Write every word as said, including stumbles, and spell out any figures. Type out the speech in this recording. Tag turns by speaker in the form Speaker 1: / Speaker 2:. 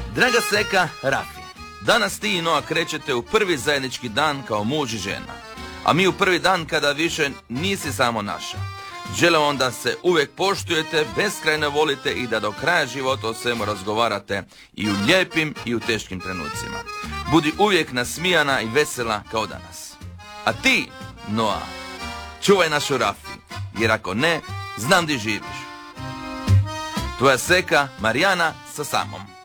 Speaker 1: Draga Seka, Rafi, danas ti i Noa krećete u prvi zajednički dan kao muž i žena. A mi u prvi dan kada više nisi samo naša. Želim vam da se uvijek poštujete, beskrajno volite i da do kraja života o svemu razgovarate i u lijepim i u teškim trenucima. Budi uvijek nasmijana i vesela kao danas. A ti, Noa, čuvaj našu Rafi, jer ako ne, znam di živiš. Tvoja Seka, Marijana sa Samom.